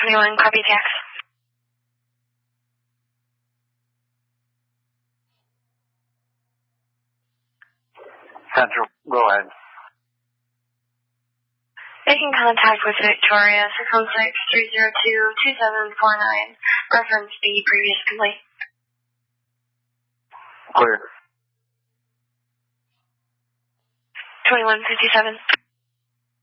21, copy tax. Central, go ahead. Making contact with Victoria, 616-302-2749. Reference the previous complaint. Clear. 2157.